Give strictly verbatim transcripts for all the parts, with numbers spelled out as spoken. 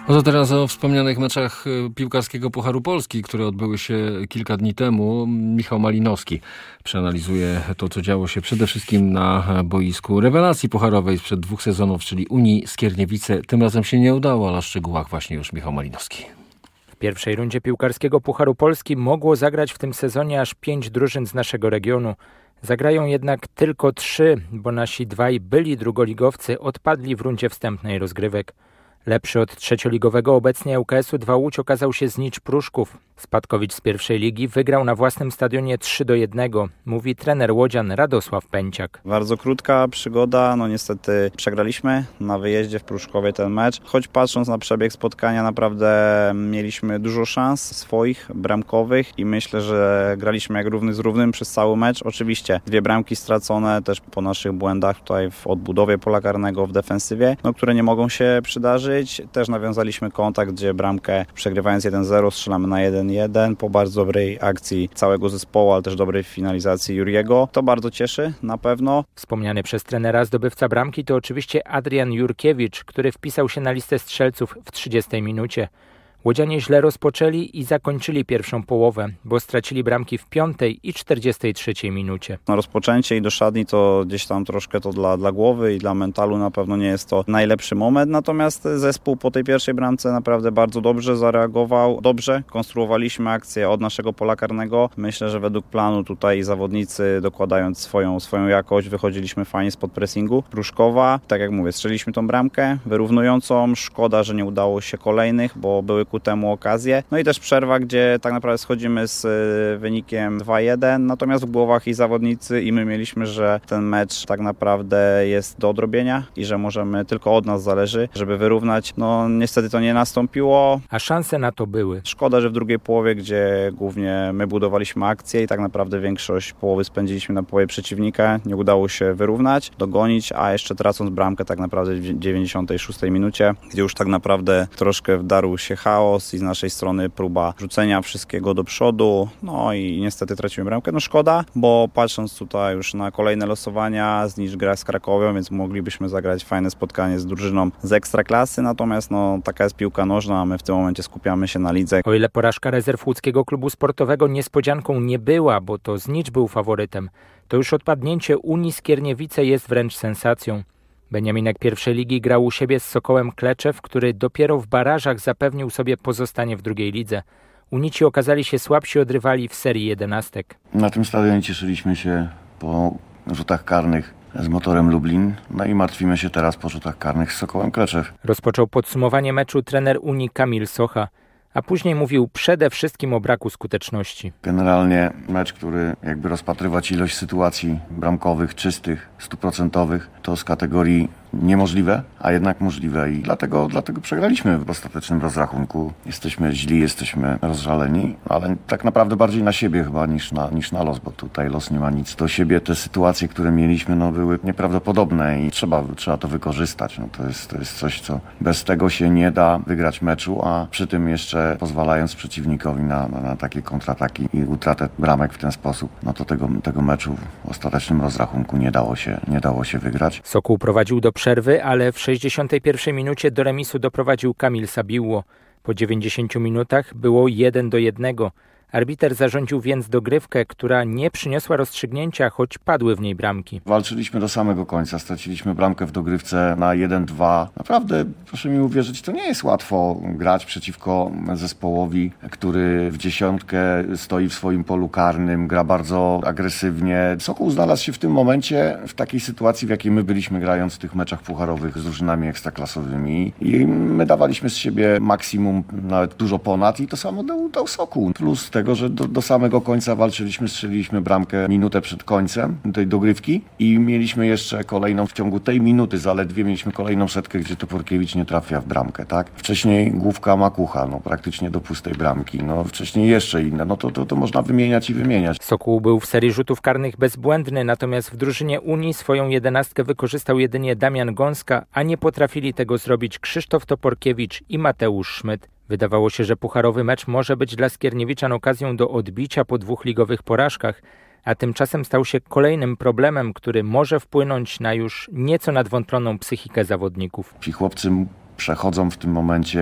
No to teraz o wspomnianych meczach piłkarskiego Pucharu Polski, które odbyły się kilka dni temu. Michał Malinowski przeanalizuje to, co działo się przede wszystkim na boisku rewelacji pucharowej sprzed dwóch sezonów, czyli Unii Skierniewice. Tym razem się nie udało, ale o szczegółach właśnie już Michał Malinowski. W pierwszej rundzie piłkarskiego Pucharu Polski mogło zagrać w tym sezonie aż pięć drużyn z naszego regionu. Zagrają jednak tylko trzy, bo nasi dwaj byli drugoligowcy odpadli w rundzie wstępnej rozgrywek. Lepszy od trzecioligowego obecnie L K S-u dwa Łódź okazał się Znicz Pruszków. Spadkowicz z pierwszej ligi wygrał na własnym stadionie trzy do jednego, mówi trener łodzian Radosław Pęciak. Bardzo krótka przygoda, no niestety przegraliśmy na wyjeździe w Pruszkowie ten mecz. Choć patrząc na przebieg spotkania naprawdę mieliśmy dużo szans swoich, bramkowych i myślę, że graliśmy jak równy z równym przez cały mecz. Oczywiście dwie bramki stracone też po naszych błędach tutaj w odbudowie pola karnego, w defensywie, no, które nie mogą się przydarzyć. Też nawiązaliśmy kontakt, gdzie bramkę przegrywając jeden zero strzelamy na jeden jeden po bardzo dobrej akcji całego zespołu, ale też dobrej finalizacji Juriego. To bardzo cieszy na pewno. Wspomniany przez trenera zdobywca bramki to oczywiście Adrian Jurkiewicz, który wpisał się na listę strzelców w trzydziestej minucie. Łodzianie źle rozpoczęli i zakończyli pierwszą połowę, bo stracili bramki w piątej i czterdziestej trzeciej minucie. Na rozpoczęcie i do szatni to gdzieś tam troszkę to dla, dla głowy i dla mentalu na pewno nie jest to najlepszy moment, natomiast zespół po tej pierwszej bramce naprawdę bardzo dobrze zareagował. Dobrze konstruowaliśmy akcję od naszego pola karnego. Myślę, że według planu tutaj zawodnicy dokładając swoją, swoją jakość wychodziliśmy fajnie spod pressingu. Pruszkowa, tak jak mówię, strzeliliśmy tą bramkę wyrównującą. Szkoda, że nie udało się kolejnych, bo były ku temu okazję. No i też przerwa, gdzie tak naprawdę schodzimy z wynikiem dwa jeden, natomiast w głowach i zawodnicy i my mieliśmy, że ten mecz tak naprawdę jest do odrobienia i że możemy, tylko od nas zależy, żeby wyrównać. No niestety to nie nastąpiło. A szanse na to były. Szkoda, że w drugiej połowie, gdzie głównie my budowaliśmy akcję i tak naprawdę większość połowy spędziliśmy na połowie przeciwnika, nie udało się wyrównać, dogonić, a jeszcze tracąc bramkę tak naprawdę w dziewięćdziesiątej szóstej minucie, gdzie już tak naprawdę troszkę wdarł się chaos i z naszej strony próba rzucenia wszystkiego do przodu, no i niestety tracimy bramkę. No szkoda, bo patrząc tutaj już na kolejne losowania, Znicz gra z Krakowią, więc moglibyśmy zagrać fajne spotkanie z drużyną z Ekstraklasy, natomiast no taka jest piłka nożna, a my w tym momencie skupiamy się na lidze. O ile porażka rezerw łódzkiego klubu sportowego niespodzianką nie była, bo to Znicz był faworytem, to już odpadnięcie Unii Skierniewice jest wręcz sensacją. Beniaminek pierwszej ligi grał u siebie z Sokołem Kleczew, który dopiero w barażach zapewnił sobie pozostanie w drugiej lidze. Unici okazali się słabsi od rywali w serii jedenastek. Na tym stadionie cieszyliśmy się po rzutach karnych z Motorem Lublin, no i martwimy się teraz po rzutach karnych z Sokołem Kleczew. Rozpoczął podsumowanie meczu trener Unii Kamil Socha, a później mówił przede wszystkim o braku skuteczności. Generalnie mecz, który jakby rozpatrywać ilość sytuacji bramkowych, czystych, stuprocentowych, to z kategorii niemożliwe, a jednak możliwe i dlatego, dlatego przegraliśmy w ostatecznym rozrachunku. Jesteśmy źli, jesteśmy rozżaleni, ale tak naprawdę bardziej na siebie chyba niż na, niż na los, bo tutaj los nie ma nic do siebie. Te sytuacje, które mieliśmy, no, były nieprawdopodobne i trzeba, trzeba to wykorzystać. No, to jest, to jest coś, co bez tego się nie da wygrać meczu, a przy tym jeszcze pozwalając przeciwnikowi na, na, na takie kontrataki i utratę bramek w ten sposób, no to tego, tego meczu w ostatecznym rozrachunku nie dało się, nie dało się wygrać. Sokół prowadził do przerwy, ale w sześćdziesiątej pierwszej minucie do remisu doprowadził Kamil Sabiło. Po dziewięćdziesięciu minutach było jeden do jednego. Arbiter zarządził więc dogrywkę, która nie przyniosła rozstrzygnięcia, choć padły w niej bramki. Walczyliśmy do samego końca, straciliśmy bramkę w dogrywce na jeden dwa. Naprawdę, proszę mi uwierzyć, to nie jest łatwo grać przeciwko zespołowi, który w dziesiątkę stoi w swoim polu karnym, gra bardzo agresywnie. Sokół znalazł się w tym momencie w takiej sytuacji, w jakiej my byliśmy grając w tych meczach pucharowych z drużynami ekstraklasowymi i my dawaliśmy z siebie maksimum, nawet dużo ponad i to samo dał, dał Sokół. Plus tego, że do, do samego końca walczyliśmy, strzeliliśmy bramkę minutę przed końcem tej dogrywki i mieliśmy jeszcze kolejną w ciągu tej minuty, zaledwie mieliśmy kolejną setkę, gdzie Toporkiewicz nie trafia w bramkę, tak? Wcześniej główka Makucha, no praktycznie do pustej bramki, no wcześniej jeszcze inne, no to, to, to można wymieniać i wymieniać. Sokół był w serii rzutów karnych bezbłędny, natomiast w drużynie Unii swoją jedenastkę wykorzystał jedynie Damian Gąska, a nie potrafili tego zrobić Krzysztof Toporkiewicz i Mateusz Szmyt. Wydawało się, że pucharowy mecz może być dla Skierniewiczan okazją do odbicia po dwóch ligowych porażkach, a tymczasem stał się kolejnym problemem, który może wpłynąć na już nieco nadwątloną psychikę zawodników. Ci chłopcy przechodzą w tym momencie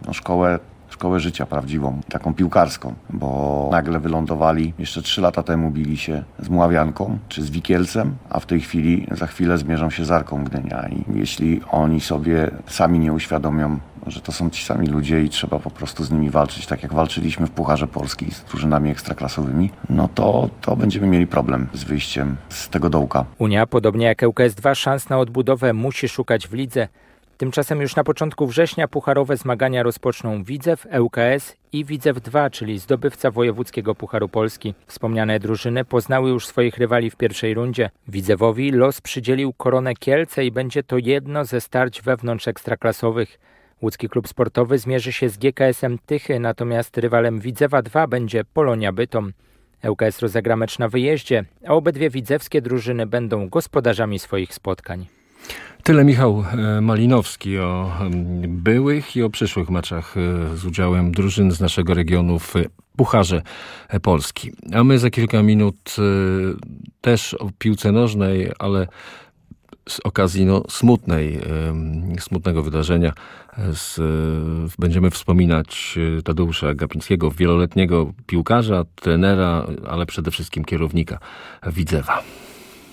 no, szkołę szkołę życia prawdziwą, taką piłkarską, bo nagle wylądowali, jeszcze trzy lata temu bili się z Mławianką czy z Wikielcem, a w tej chwili, za chwilę zmierzą się z Arką Gdynia i jeśli oni sobie sami nie uświadomią, że to są ci sami ludzie i trzeba po prostu z nimi walczyć, tak jak walczyliśmy w Pucharze Polski z drużynami ekstraklasowymi, no to, to będziemy mieli problem z wyjściem z tego dołka. Unia, podobnie jak ŁKS dwa, szans na odbudowę musi szukać w lidze. Tymczasem już na początku września pucharowe zmagania rozpoczną Widzew, ŁKS i Widzew dwa, czyli zdobywca wojewódzkiego Pucharu Polski. Wspomniane drużyny poznały już swoich rywali w pierwszej rundzie. Widzewowi los przydzielił Koronę Kielce i będzie to jedno ze starć wewnątrz ekstraklasowych. Łódzki Klub Sportowy zmierzy się z G K S-em Tychy, natomiast rywalem Widzewa dwa będzie Polonia Bytom. ŁKS rozegra mecz na wyjeździe, a obydwie widzewskie drużyny będą gospodarzami swoich spotkań. Tyle Michał Malinowski o byłych i o przyszłych meczach z udziałem drużyn z naszego regionu w Pucharze Polski. A my za kilka minut też o piłce nożnej, ale z okazji no, smutnej, smutnego wydarzenia z, będziemy wspominać Tadeusza Gapińskiego, wieloletniego piłkarza, trenera, ale przede wszystkim kierownika Widzewa.